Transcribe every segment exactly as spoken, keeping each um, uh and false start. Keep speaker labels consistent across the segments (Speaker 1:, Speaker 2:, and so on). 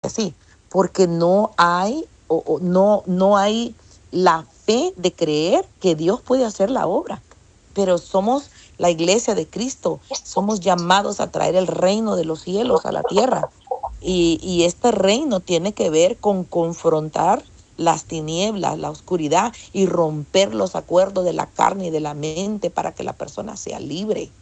Speaker 1: así, porque no hay, o, o no, no hay la fe de creer que Dios puede hacer la obra. Pero somos la iglesia de Cristo, somos llamados a traer el reino de los cielos a la tierra. Y, y este reino tiene que ver con confrontar las tinieblas, la oscuridad y romper los acuerdos de la carne y de la mente para que la persona sea libre.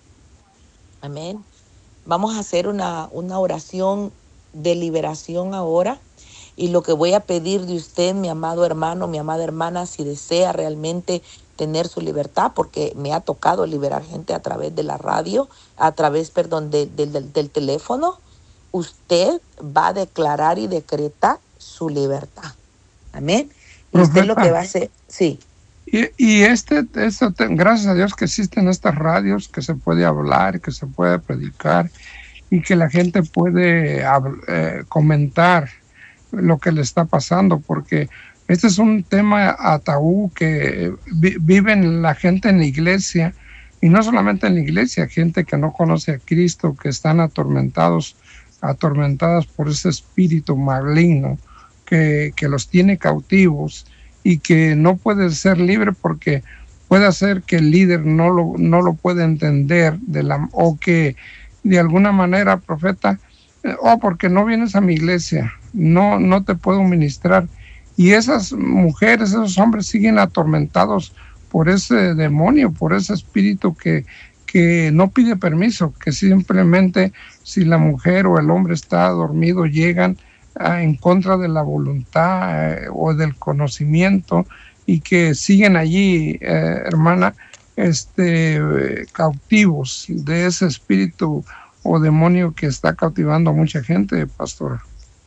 Speaker 1: Amén. Vamos a hacer una, una oración de liberación ahora. Y lo que voy a pedir de usted, mi amado hermano, mi amada hermana, si desea realmente tener su libertad, porque me ha tocado liberar gente a través de la radio, a través, perdón, de, de, del, del teléfono, usted va a declarar y decretar su libertad. Amén. Y usted lo que va a hacer, sí.
Speaker 2: Y, y este, este, gracias a Dios que existen estas radios, que se puede hablar, que se puede predicar y que la gente puede eh, comentar lo que le está pasando, porque este es un tema a tabú que vi, viven la gente en la iglesia, y no solamente en la iglesia, gente que no conoce a Cristo, que están atormentados, atormentadas por ese espíritu maligno que, que los tiene cautivos y que no puede ser libre porque puede hacer que el líder no lo, no lo pueda entender de la, o que de alguna manera, profeta, o oh, porque no vienes a mi iglesia, no, no te puedo ministrar. Y esas mujeres, esos hombres siguen atormentados por ese demonio, por ese espíritu que, que no pide permiso, que simplemente si la mujer o el hombre está dormido, llegan a, en contra de la voluntad eh, o del conocimiento, y que siguen allí, eh, hermana, este, eh, cautivos de ese espíritu o demonio que está cautivando a mucha gente, pastora.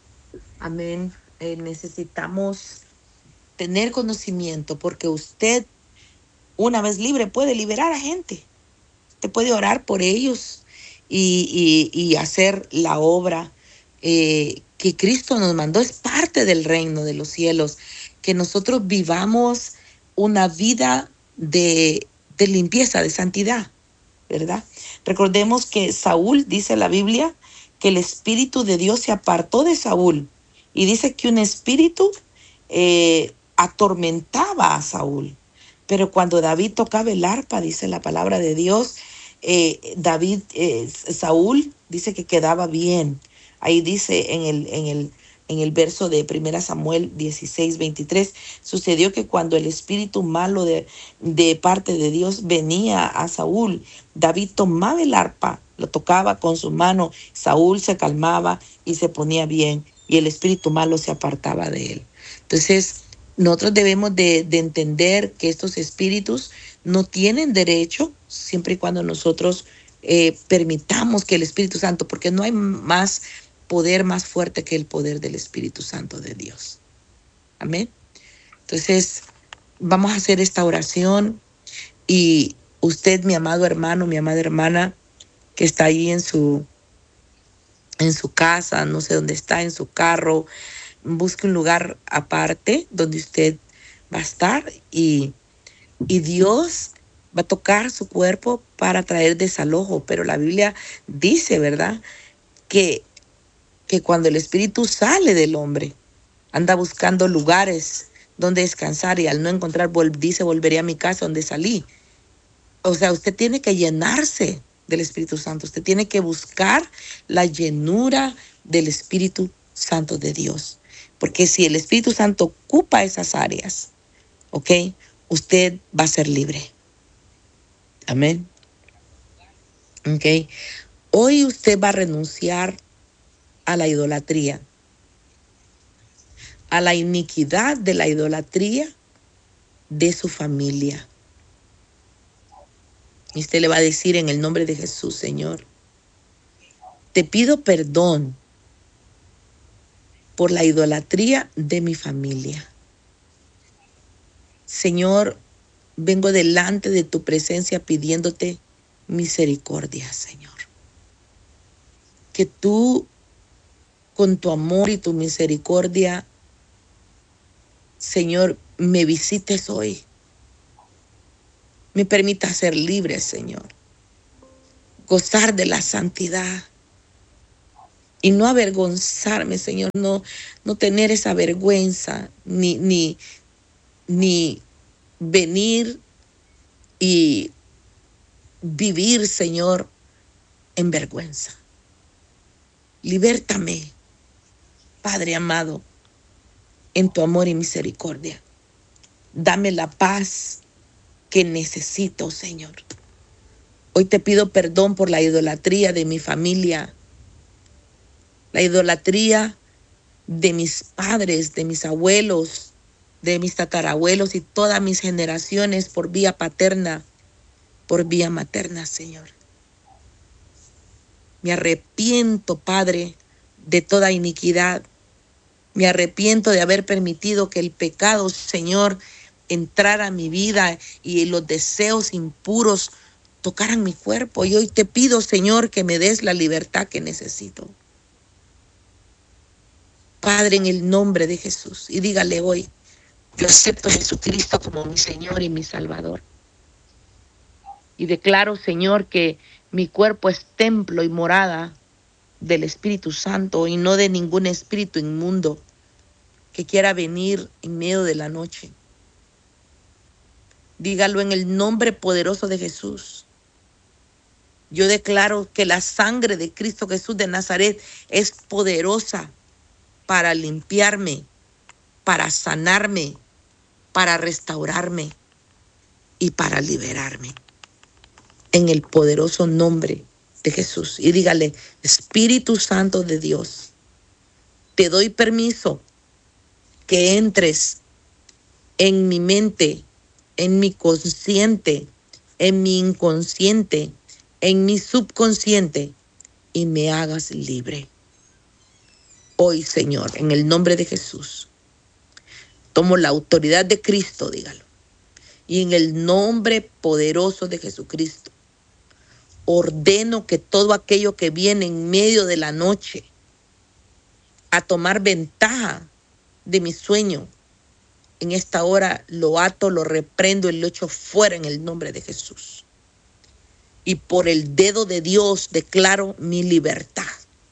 Speaker 1: Amén. Eh, necesitamos tener conocimiento, porque usted, una vez libre, puede liberar a gente. Usted puede orar por ellos y, y, y hacer la obra eh, que Cristo nos mandó. Es parte del reino de los cielos, que nosotros vivamos una vida de, de limpieza, de santidad, ¿verdad? Recordemos que Saúl, dice la Biblia, que el Espíritu de Dios se apartó de Saúl, y dice que un espíritu eh, atormentaba a Saúl. Pero cuando David tocaba el arpa, dice la palabra de Dios, eh, David, eh, Saúl dice que quedaba bien. Ahí dice en el, en el, en el verso de primera Samuel dieciséis, veintitrés, sucedió que cuando el espíritu malo de, de parte de Dios venía a Saúl, David tomaba el arpa, lo tocaba con su mano, Saúl se calmaba y se ponía bien, y el espíritu malo se apartaba de él. Entonces, nosotros debemos de, de entender que estos espíritus no tienen derecho, siempre y cuando nosotros eh, permitamos que el Espíritu Santo, porque no hay más poder más fuerte que el poder del Espíritu Santo de Dios. Amén. Entonces, vamos a hacer esta oración, y usted, mi amado hermano, mi amada hermana, que está ahí en su, en su casa, no sé dónde está, en su carro, busque un lugar aparte donde usted va a estar, y, y Dios va a tocar su cuerpo para traer desalojo. Pero la Biblia dice, ¿verdad?, que, que cuando el espíritu sale del hombre, anda buscando lugares donde descansar, y al no encontrar, dice, volveré a mi casa donde salí. O sea, usted tiene que llenarse del Espíritu Santo. Usted tiene que buscar la llenura del Espíritu Santo de Dios. Porque si el Espíritu Santo ocupa esas áreas, ¿ok?, usted va a ser libre. Amén. ¿Ok? Hoy usted va a renunciar a la idolatría, a la iniquidad de la idolatría de su familia. Y usted le va a decir en el nombre de Jesús: Señor, te pido perdón por la idolatría de mi familia. Señor, vengo delante de tu presencia pidiéndote misericordia, Señor. Que tú, con tu amor y tu misericordia, Señor, me visites hoy. Me permita ser libre, Señor. Gozar de la santidad. y no avergonzarme, Señor, no, no tener esa vergüenza, ni, ni, ni venir y vivir, Señor, en vergüenza. Libértame, Padre amado, en tu amor y misericordia. Dame la paz que necesito, Señor. Hoy te pido perdón por la idolatría de mi familia, la idolatría de mis padres, de mis abuelos, de mis tatarabuelos y todas mis generaciones por vía paterna, por vía materna, Señor. Me arrepiento, Padre, de toda iniquidad. Me arrepiento de haber permitido que el pecado, Señor, entrara a mi vida y los deseos impuros tocaran mi cuerpo. Y hoy te pido, Señor, que me des la libertad que necesito. Padre, en el nombre de Jesús. Y dígale hoy, yo acepto a Jesucristo como mi Señor y mi Salvador. Y declaro, Señor, que mi cuerpo es templo y morada del Espíritu Santo y no de ningún espíritu inmundo que quiera venir en medio de la noche. Dígalo en el nombre poderoso de Jesús. Yo declaro que la sangre de Cristo Jesús de Nazaret es poderosa para limpiarme, para sanarme, para restaurarme y para liberarme. En el poderoso nombre de Jesús. Y dígale, Espíritu Santo de Dios, te doy permiso que entres en mi mente, en mi consciente, en mi inconsciente, en mi subconsciente y me hagas libre. Hoy, Señor, en el nombre de Jesús, tomo la autoridad de Cristo, dígalo. Y en el nombre poderoso de Jesucristo, ordeno que todo aquello que viene en medio de la noche a tomar ventaja de mi sueño, en esta hora lo ato, lo reprendo y lo echo fuera en el nombre de Jesús. Y por el dedo de Dios declaro mi libertad.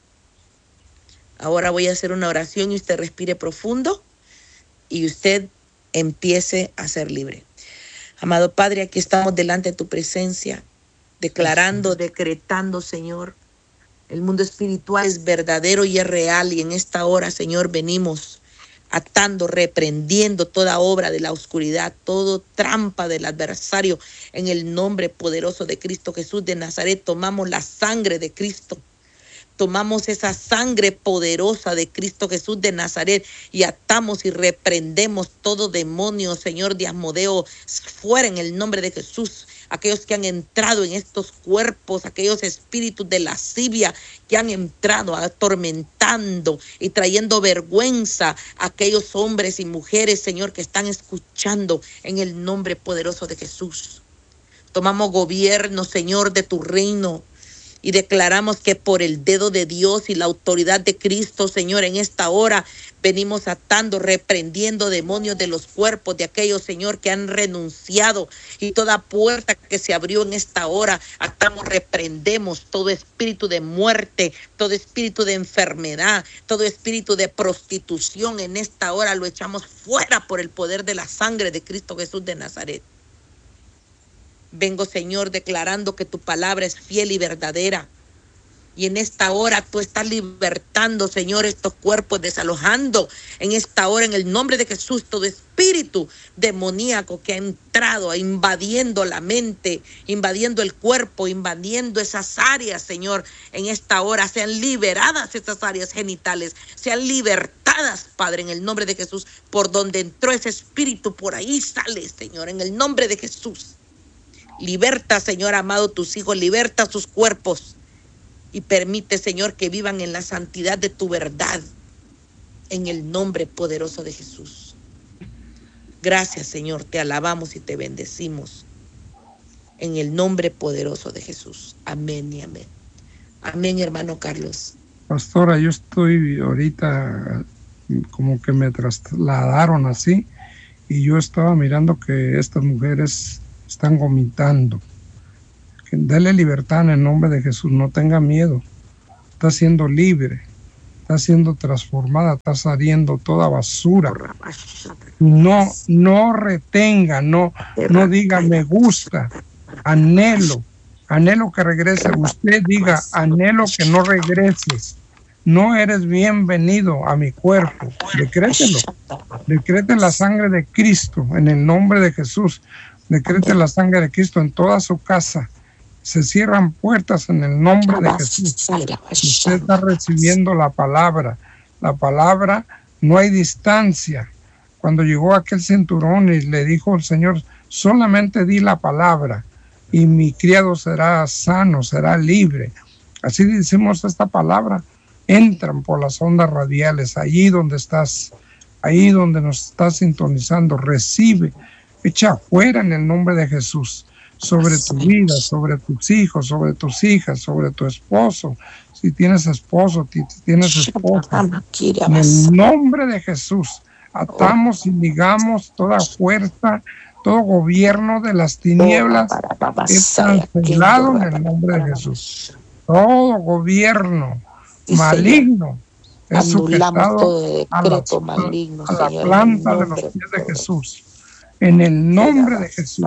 Speaker 1: Ahora voy a hacer una oración y usted respire profundo y usted empiece a ser libre. Amado Padre, aquí estamos delante de tu presencia, declarando, decretando, Señor, el mundo espiritual es verdadero y es real, y en esta hora, Señor, venimos atando, reprendiendo toda obra de la oscuridad, todo trampa del adversario, en el nombre poderoso de Cristo Jesús de Nazaret. Tomamos la sangre de Cristo, tomamos esa sangre poderosa de Cristo Jesús de Nazaret y atamos y reprendemos todo demonio, Señor, de Asmodeo, fuera en el nombre de Jesús. Aquellos que han entrado en estos cuerpos, aquellos espíritus de lascivia que han entrado atormentando y trayendo vergüenza a aquellos hombres y mujeres, Señor, que están escuchando en el nombre poderoso de Jesús. Tomamos gobierno, Señor, de tu reino. Y declaramos que por el dedo de Dios y la autoridad de Cristo, Señor, en esta hora venimos atando, reprendiendo demonios de los cuerpos de aquellos, Señor, que han renunciado. Y toda puerta que se abrió en esta hora, atamos, reprendemos todo espíritu de muerte, todo espíritu de enfermedad, todo espíritu de prostitución. En esta hora lo echamos fuera por el poder de la sangre de Cristo Jesús de Nazaret. Vengo, Señor, declarando que tu palabra es fiel y verdadera. Y en esta hora tú estás libertando, Señor, estos cuerpos, desalojando en esta hora, en el nombre de Jesús, todo espíritu demoníaco que ha entrado, invadiendo la mente, invadiendo el cuerpo, invadiendo esas áreas, Señor. En esta hora sean liberadas esas áreas genitales, sean libertadas, Padre, en el nombre de Jesús. Por donde entró ese espíritu, por ahí sale, Señor, en el nombre de Jesús. Liberta, Señor amado, tus hijos, liberta sus cuerpos y permite, Señor, que vivan en la santidad de tu verdad, en el nombre poderoso de Jesús. Gracias, Señor, te alabamos y te bendecimos en el nombre poderoso de Jesús. Amén y amén. Amén, hermano Carlos.
Speaker 2: Pastora, yo estoy ahorita como que me trasladaron así y yo estaba mirando que estas mujeres están vomitando. Dele libertad en el nombre de Jesús, no tenga miedo, está siendo libre. está siendo transformada, está saliendo toda basura. No, no retenga, no, no diga me gusta, anhelo, anhelo que regrese. Usted diga anhelo que no regreses. No eres bienvenido a mi cuerpo. Decrételo. Decrete la sangre de Cristo en el nombre de Jesús. Decrete la sangre de Cristo en toda su casa. Se cierran puertas en el nombre de Jesús. Usted está recibiendo la palabra. La palabra, no hay distancia. Cuando llegó aquel centurión y le dijo al Señor, solamente di la palabra y mi criado será sano, será libre. Así decimos esta palabra. Entran por las ondas radiales, allí donde estás, ahí donde nos estás sintonizando. Recibe, echa afuera en el nombre de Jesús. Sobre tu vida, sobre tus hijos, sobre tus hijas, sobre tu esposo. Si tienes esposo, si tienes esposa. En el nombre de Jesús, atamos y ligamos toda fuerza, todo gobierno de las tinieblas es cancelado en el nombre de Jesús. Todo gobierno maligno es sujetado a la, maligno, a la Señor, planta de los pies de Jesús. En el nombre de Jesús.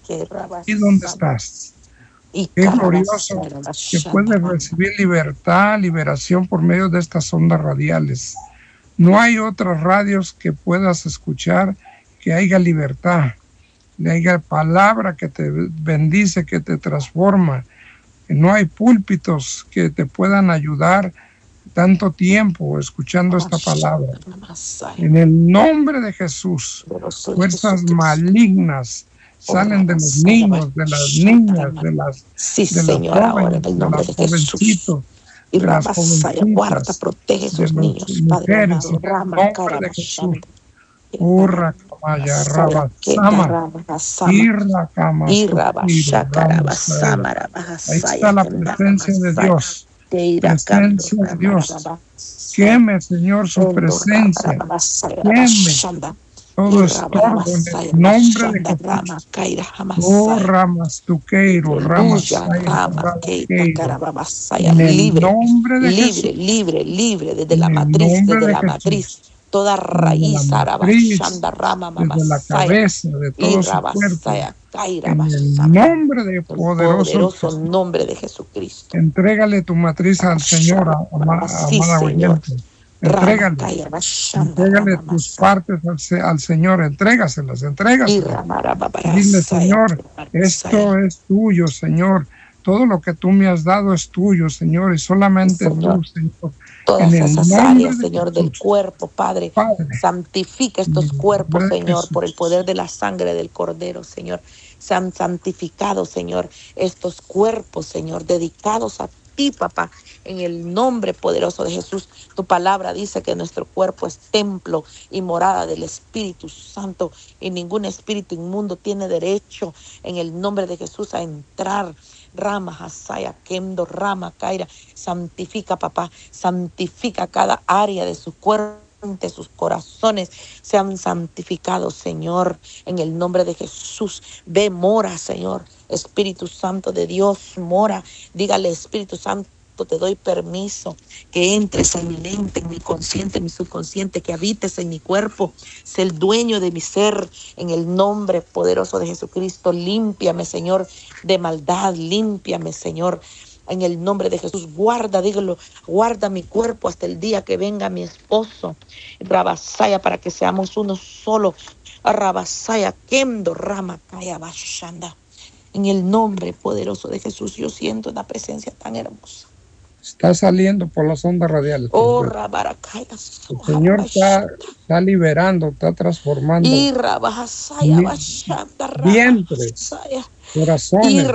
Speaker 2: ¿Y dónde estás? Qué glorioso que puedes recibir libertad, liberación por medio de estas ondas radiales. No hay otras radios que puedas escuchar que haya libertad, que haya palabra que te bendice, que te transforma. No hay púlpitos que te puedan ayudar tanto tiempo escuchando esta palabra. En el nombre de Jesús, fuerzas malignas salen de los niños, de las niñas, de las,
Speaker 1: sí,
Speaker 2: de
Speaker 1: Señor,
Speaker 2: los
Speaker 1: ahora,
Speaker 2: jóvenes,
Speaker 1: en el nombre
Speaker 2: de los
Speaker 1: de
Speaker 2: jovencitos,
Speaker 1: y
Speaker 2: de las jovencitas,
Speaker 1: guarda, protege esos
Speaker 2: de
Speaker 1: niños,
Speaker 2: las
Speaker 1: Padre
Speaker 2: mujeres,
Speaker 1: amado,
Speaker 2: en el
Speaker 1: Rama,
Speaker 2: nombre de Jesús. Urra Kamaya Rabasama, Irra Kama Sukiro, ahí está la presencia de Dios, presencia de Dios. Queme, Señor, su presencia. Queme todo estorbo en el nombre de Jesús. Oh, Ramas Tuqueiro, Ramas en el nombre de Jesús.
Speaker 1: Libre, libre, libre, desde la matriz, desde la matriz. Toda raíz,
Speaker 2: Arabashanda, Rama, desde la cabeza de todo su cuerpo, en el nombre de poderoso,
Speaker 1: poderoso nombre de Jesucristo.
Speaker 2: Entrégale tu matriz al Señor, amada,
Speaker 1: sí,
Speaker 2: amada
Speaker 1: Señor.
Speaker 2: oyente. Entrégale, entrégale tus partes al, al Señor, entrégaselas, entrégaselas. Dile, Señor, esto es tuyo, Señor. Todo lo que tú me has dado es tuyo, Señor, y solamente
Speaker 1: Señor.
Speaker 2: tú, Señor.
Speaker 1: Todas
Speaker 2: en
Speaker 1: esas
Speaker 2: el
Speaker 1: áreas,
Speaker 2: de
Speaker 1: Señor,
Speaker 2: Jesús.
Speaker 1: del cuerpo, Padre.
Speaker 2: Padre.
Speaker 1: Santifica estos cuerpos, Señor,
Speaker 2: Jesús.
Speaker 1: por el poder de la sangre del Cordero, Señor. Sean santificados, Señor, estos cuerpos, Señor, dedicados a ti, papá, en el nombre poderoso de Jesús. Tu palabra dice que nuestro cuerpo es templo y morada del Espíritu Santo, y ningún espíritu inmundo tiene derecho en el nombre de Jesús a entrar. Rama, Hasaya, Kendo, Rama, Kaira, santifica, papá, santifica cada área de su cuerpo, de sus corazones, sean santificados, Señor, en el nombre de Jesús. Ve, mora, Señor, Espíritu Santo de Dios, mora, dígale, Espíritu Santo, te doy permiso que entres en mi mente, en mi consciente, en mi subconsciente, que habites en mi cuerpo, sé el dueño de mi ser, en el nombre poderoso de Jesucristo. Límpiame, Señor, de maldad, límpiame, Señor, en el nombre de Jesús. Guarda, dígalo, guarda mi cuerpo hasta el día que venga mi esposo, Rabasaya, para que seamos uno solo. Rabasaya, Kendo, Rama, Kaya, Bashanda. En el nombre poderoso de Jesús, yo siento una presencia tan hermosa.
Speaker 2: Está saliendo por las ondas radiales.
Speaker 1: Oh,
Speaker 2: el Señor está, está liberando, está transformando
Speaker 1: y rabasaya,
Speaker 2: vientres, corazones,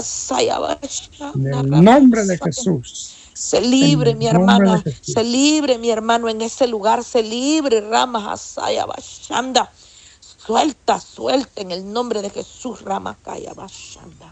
Speaker 2: en el nombre de Jesús.
Speaker 1: Se libre, mi hermana, se libre, mi hermano, en ese lugar, se libre, Ramasaya Bashanda. Suelta, suelta en el nombre de Jesús, Ramakaya Bashanda.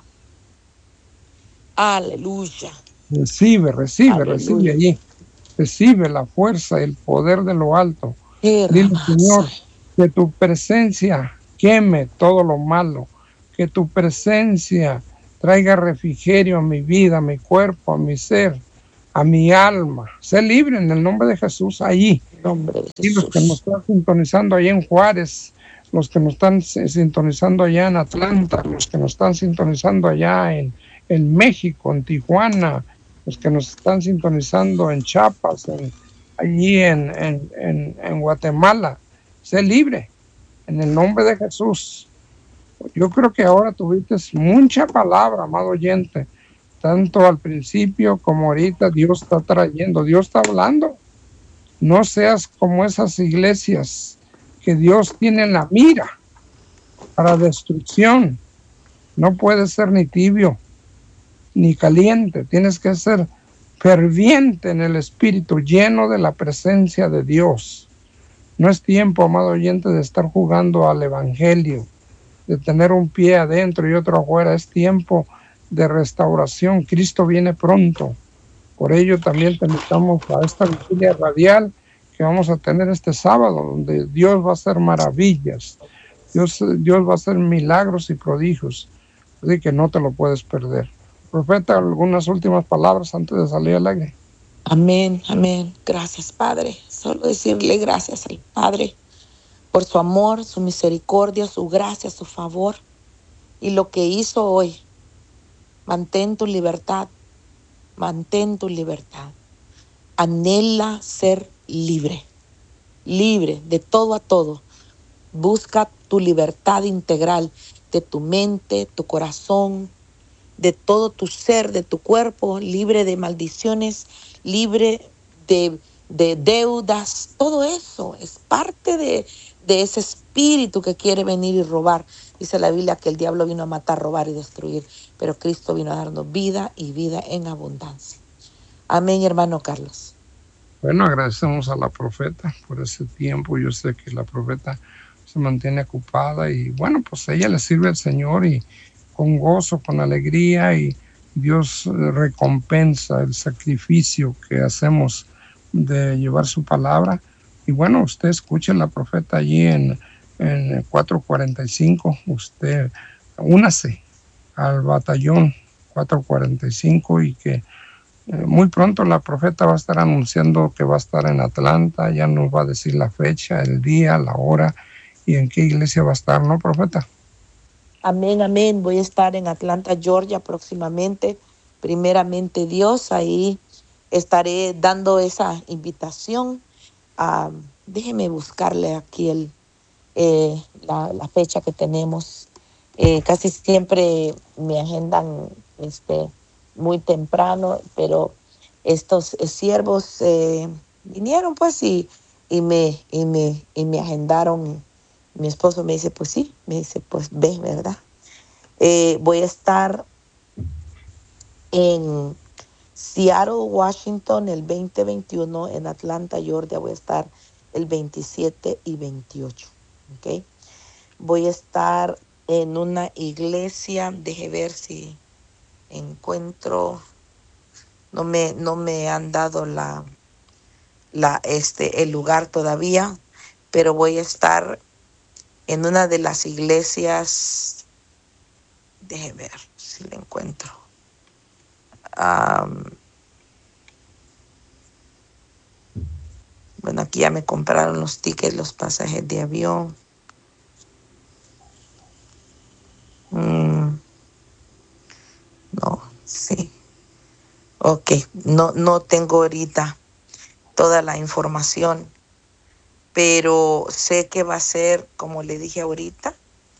Speaker 1: Aleluya.
Speaker 2: Recibe, recibe,
Speaker 1: Aleluya.
Speaker 2: recibe allí. Recibe la fuerza y el poder de lo alto. Dile, Señor, que tu presencia queme todo lo malo. Que tu presencia traiga refrigerio a mi vida, a mi cuerpo, a mi ser. a mi alma. Sé libre en el nombre de Jesús allí.
Speaker 1: Nombre de
Speaker 2: Y los que nos
Speaker 1: Jesús.
Speaker 2: están sintonizando allá en Juárez, los que nos están sintonizando allá en Atlanta, los que nos están sintonizando allá en, en México, en Tijuana, los que nos están sintonizando en Chiapas, en, allí en, en, en, en Guatemala. Sé libre en el nombre de Jesús. Yo creo que ahora tuviste mucha palabra, amado oyente, tanto al principio como ahorita. Dios está trayendo, Dios está hablando. No seas como esas iglesias que Dios tiene en la mira para destrucción. No puedes ser ni tibio ni caliente, tienes que ser ferviente en el espíritu, lleno de la presencia de Dios. No es tiempo, amado oyente, de estar jugando al evangelio, de tener un pie adentro y otro afuera. Es tiempo de restauración. Cristo viene pronto. Por ello también te invitamos a esta vigilia radial que vamos a tener este sábado, donde Dios va a hacer maravillas, Dios, Dios va a hacer milagros y prodigios, así que no te lo puedes perder. Profeta, algunas últimas palabras antes de salir al aire.
Speaker 1: Amén, amén. Gracias, Padre. Solo decirle gracias al Padre por su amor, su misericordia, su gracia, su favor y lo que hizo hoy. Mantén tu libertad, mantén tu libertad. Anhela ser libre, libre de todo a todo. Busca tu libertad integral de tu mente, tu corazón, de todo tu ser, de tu cuerpo, libre de maldiciones, libre de, de deudas. Todo eso es parte de, de ese espíritu que quiere venir y robar. Dice la Biblia que el diablo vino a matar, robar y destruir, pero Cristo vino a darnos vida y vida en abundancia. Amén, hermano Carlos.
Speaker 2: Bueno, agradecemos a la profeta por ese tiempo. Yo sé que la profeta se mantiene ocupada y bueno, pues ella le sirve al Señor y con gozo, con alegría, y Dios recompensa el sacrificio que hacemos de llevar su palabra. Y bueno, usted escuche a la profeta allí en, en cuatrocientos cuarenta y cinco, usted únase al batallón cuatrocientos cuarenta y cinco y que Eh, muy pronto la profeta va a estar anunciando que va a estar en Atlanta. Ya nos va a decir la fecha, el día, la hora y en qué iglesia va a estar, ¿no, profeta?
Speaker 1: Amén, amén. Voy a estar en Atlanta, Georgia próximamente. Primeramente Dios, ahí estaré dando esa invitación. Uh, déjeme buscarle aquí el, eh, la, la fecha que tenemos. Eh, casi siempre me agendan este, muy temprano, pero estos eh, siervos eh, vinieron pues y, y, me, y, me, y me agendaron. Mi esposo me dice, pues sí, me dice, pues ve, ¿verdad? Eh, voy a estar en Seattle, Washington, el veinte veintiuno, en Atlanta, Georgia, voy a estar el veintisiete y veintiocho, ¿ok? Voy a estar en una iglesia, deje ver si encuentro, no me, no me han dado la, la, este, el lugar todavía, pero voy a estar en una de las iglesias, deje ver si la encuentro. Um, bueno, aquí ya me compraron los tickets, los pasajes de avión. Mm, no, sí. Ok, no, no tengo ahorita toda la información, pero sé que va a ser, como le dije ahorita,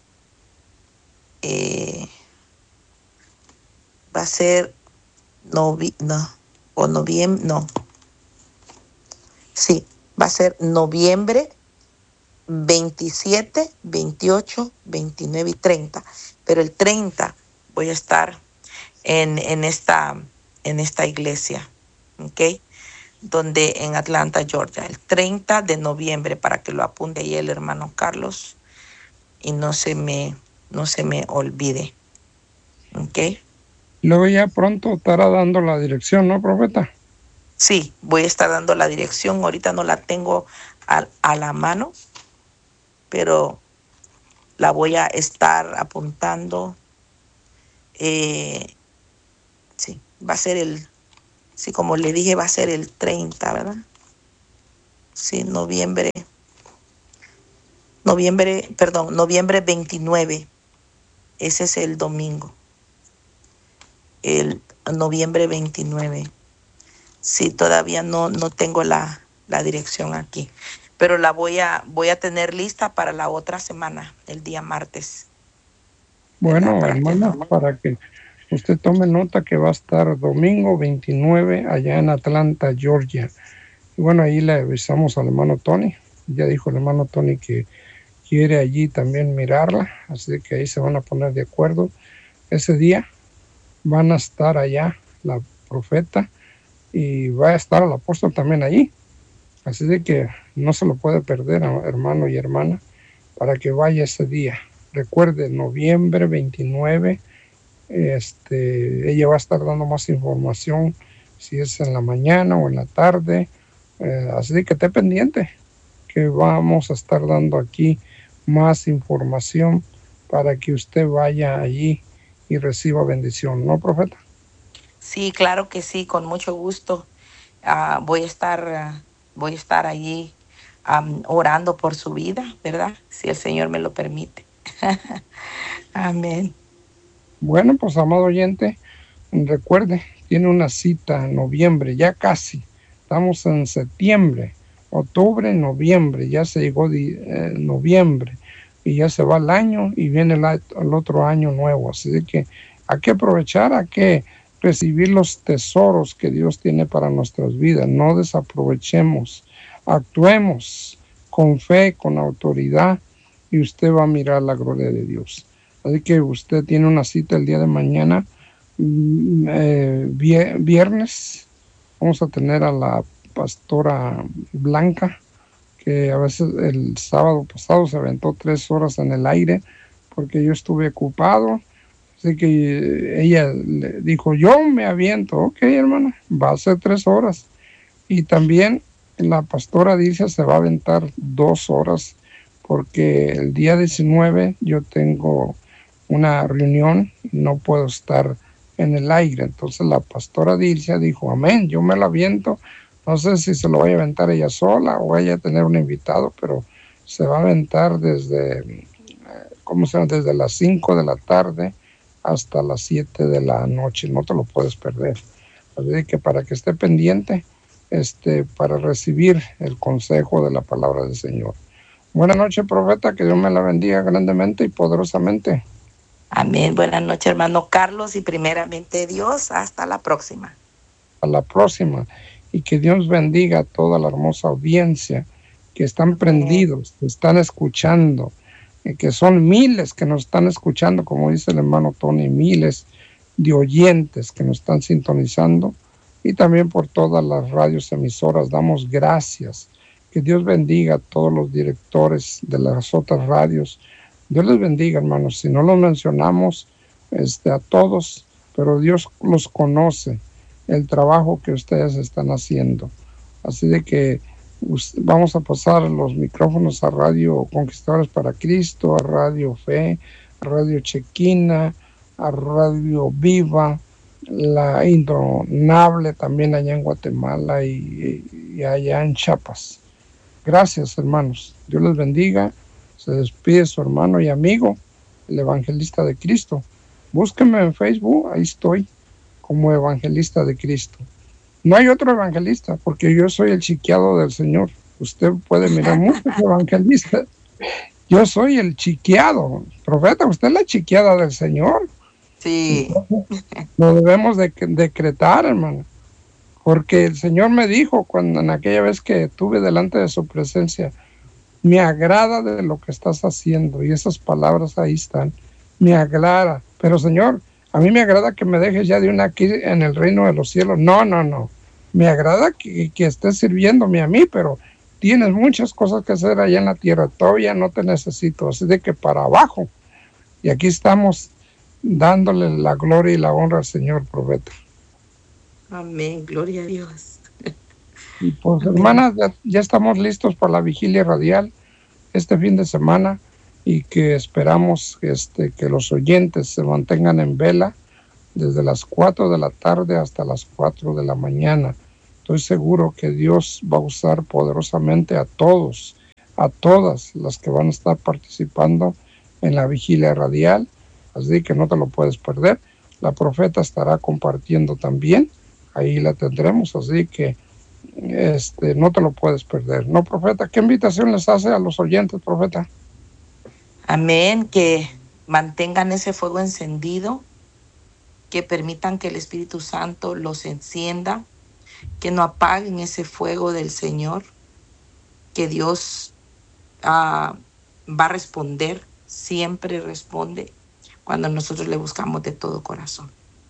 Speaker 1: eh, va a ser novi no, o noviembre, no. Sí, va a ser noviembre veintisiete, veintiocho, veintinueve y treinta. Pero el treinta voy a estar en, en, esta, en esta iglesia, ¿ok? Donde en Atlanta, Georgia, el treinta de noviembre, para que lo apunte ahí el hermano Carlos y no se me, no se me olvide, ¿ok?
Speaker 2: Luego ya pronto estará dando la dirección, ¿no, profeta?
Speaker 1: Sí, voy a estar dando la dirección. Ahorita no la tengo a, a la mano, pero la voy a estar apuntando. Eh, sí, va a ser el, Sí, como le dije, va a ser el treinta, ¿verdad? Sí, noviembre. Noviembre, perdón, noviembre veintinueve. Ese es el domingo. El noviembre veintinueve. Sí, todavía no, no tengo la, la dirección aquí. Pero la voy a, voy a tener lista para la otra semana, el día martes.
Speaker 2: Bueno,
Speaker 1: Para
Speaker 2: hermana,
Speaker 1: que...
Speaker 2: para que usted tome nota que va a estar domingo veintinueve allá en Atlanta, Georgia. Y bueno, ahí le avisamos al hermano Tony. Ya dijo el hermano Tony que quiere allí también mirarla, así que ahí se van a poner de acuerdo. Ese día van a estar allá la profeta y va a estar el apóstol también allí. Así de que no se lo puede perder, hermano y hermana, para que vaya ese día. Recuerde, noviembre veintinueve, este, ella va a estar dando más información, si es en la mañana o en la tarde. Eh, así de que esté pendiente, que vamos a estar dando aquí más información para que usted vaya allí y reciba bendición, ¿no, profeta?
Speaker 1: Sí, claro que sí, con mucho gusto. Uh, voy a estar, uh, voy a estar allí um, orando por su vida, ¿verdad? Si el Señor me lo permite. Amén.
Speaker 2: Bueno, pues amado oyente, recuerde, tiene una cita en noviembre, ya casi. Estamos en septiembre, octubre, noviembre, ya se llegó eh, noviembre y ya se va el año y viene el, el otro año nuevo. Así de que hay que aprovechar, hay que recibir los tesoros que Dios tiene para nuestras vidas. No desaprovechemos, actuemos con fe, con autoridad y usted va a mirar la gloria de Dios. Así que usted tiene una cita el día de mañana, eh, viernes. Vamos a tener a la pastora Blanca, que a veces el sábado pasado se aventó tres horas en el aire porque yo estuve ocupado. Así que ella le dijo, yo me aviento. Ok, hermana, va a ser tres horas. Y también la pastora dice se va a aventar dos horas porque el día diecinueve yo tengo una reunión y no puedo estar en el aire. Entonces la pastora Dilcia dijo, amén, yo me lo aviento. No sé si se lo vaya a aventar ella sola o vaya a tener un invitado, pero se va a aventar desde, ¿cómo se llama? Desde las cinco de la tarde hasta las siete de la noche. No te lo puedes perder. Así que para que esté pendiente, este, para recibir el consejo de la palabra del Señor. Buenas noches, profeta, que Dios me la bendiga grandemente y poderosamente.
Speaker 1: Amén. Buenas noches, hermano Carlos, y primeramente Dios, hasta la próxima.
Speaker 2: A la próxima, y que Dios bendiga a toda la hermosa audiencia que están Amén. Prendidos, que están escuchando, y que son miles que nos están escuchando, como dice el hermano Tony, miles de oyentes que nos están sintonizando, y también por todas las radios emisoras. Damos gracias. Que Dios bendiga a todos los directores de las otras radios. Dios les bendiga, hermanos. Si no los mencionamos este, a todos, pero Dios los conoce, el trabajo que ustedes están haciendo. Así de que vamos a pasar los micrófonos a Radio Conquistadores para Cristo, a Radio Fe, a Radio Chequina, a Radio Viva, la Indonable también allá en Guatemala y, y allá en Chiapas. Gracias, hermanos. Dios les bendiga. Se despide su hermano y amigo, el evangelista de Cristo. Búsquenme en Facebook, ahí estoy, como evangelista de Cristo. No hay otro evangelista, porque yo soy el chiqueado del Señor. Usted puede mirar muchos evangelistas. Yo soy el chiqueado. Profeta, usted es la chiqueada del Señor.
Speaker 1: Sí.
Speaker 2: Entonces, lo debemos de decretar, hermano. Porque el Señor me dijo cuando en aquella vez que estuve delante de su presencia, me agrada de lo que estás haciendo, y esas palabras ahí están, me agrada, pero Señor, a mí me agrada que me dejes ya de una aquí en el reino de los cielos. No, no, no, me agrada que, que estés sirviéndome a mí, pero tienes muchas cosas que hacer allá en la tierra, todavía no te necesito, así de que para abajo. Y aquí estamos dándole la gloria y la honra al Señor, profeta.
Speaker 1: Amén, gloria a Dios.
Speaker 2: Y pues, amén. Hermanas, ya, ya estamos listos para la vigilia radial este fin de semana, y que esperamos este, que los oyentes se mantengan en vela desde las cuatro de la tarde hasta las cuatro de la mañana. Estoy seguro que Dios va a usar poderosamente a todos, a todas las que van a estar participando en la vigilia radial, así que no te lo puedes perder. La profeta estará compartiendo también, ahí la tendremos, así que este, no te lo puedes perder. ¿No, profeta? ¿Qué invitación les hace a los oyentes, profeta?
Speaker 1: Amén, que mantengan ese fuego encendido, que permitan que el Espíritu Santo los encienda, que no apaguen ese fuego del Señor, que Dios uh, va a responder, siempre responde cuando nosotros le buscamos de todo corazón.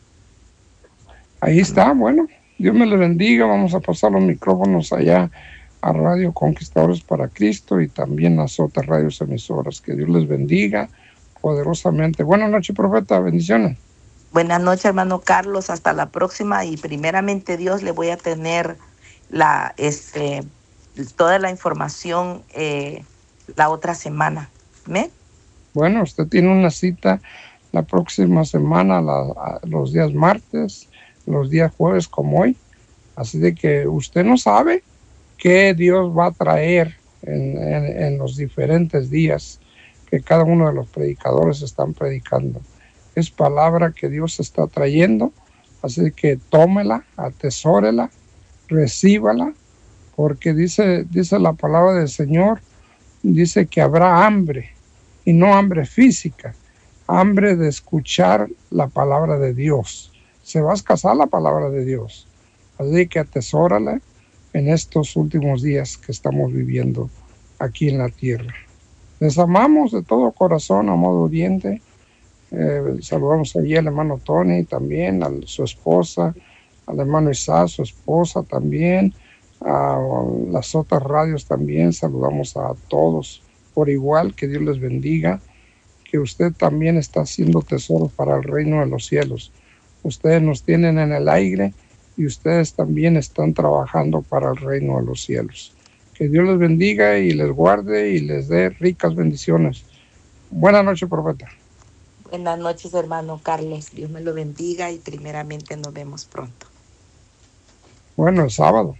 Speaker 2: Ahí está, bueno, Dios me le bendiga. Vamos a pasar los micrófonos allá a Radio Conquistadores para Cristo y también a otras radios emisoras. Que Dios les bendiga poderosamente. Buenas noches, profeta, bendiciones.
Speaker 1: Buenas noches, hermano Carlos, hasta la próxima, y primeramente Dios le voy a tener la, este, toda la información eh, la otra semana. ¿Me?
Speaker 2: Bueno, usted tiene una cita la próxima semana, la, a los días martes, los días jueves como hoy, así de que usted no sabe qué Dios va a traer en, en, en los diferentes días que cada uno de los predicadores están predicando. Es palabra que Dios está trayendo, así que tómela, atesórela, recíbala, porque dice, dice la palabra del Señor, dice que habrá hambre, y no hambre física, hambre de escuchar la palabra de Dios. Se va a escasar la palabra de Dios, así que atesórala en estos últimos días que estamos viviendo aquí en la tierra. Les amamos de todo corazón, amado oyente. Eh, saludamos allí al hermano Tony también, a su esposa, al hermano Isaac, su esposa también, a las otras radios también. Saludamos a todos por igual, que Dios les bendiga, que usted también está haciendo tesoro para el reino de los cielos. Ustedes nos tienen en el aire y ustedes también están trabajando para el reino de los cielos. Que Dios les bendiga y les guarde y les dé ricas bendiciones. Buenas noches, profeta.
Speaker 1: Buenas noches, hermano Carlos. Dios me lo bendiga y primeramente nos vemos pronto.
Speaker 2: Bueno, el sábado.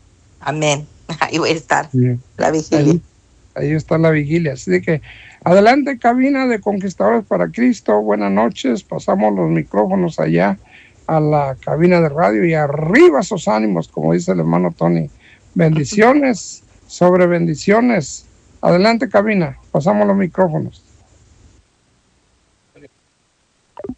Speaker 1: Amén. Ahí voy a estar.
Speaker 2: Bien.
Speaker 1: La vigilia.
Speaker 2: Ahí, ahí está la vigilia. Así de que adelante, cabina de Conquistadores para Cristo. Buenas noches. Pasamos los micrófonos allá a la cabina de radio y arriba esos ánimos, como dice el hermano Tony. Bendiciones sobre bendiciones. Adelante, cabina. Pasamos los micrófonos.